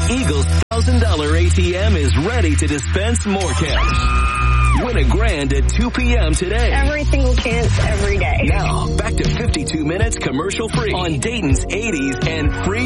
Eagle's $1,000 ATM is ready to dispense more cash. Win a grand at 2 p.m. today. Every single chance, every day. Now, back to 52 minutes commercial free on Dayton's 80s and free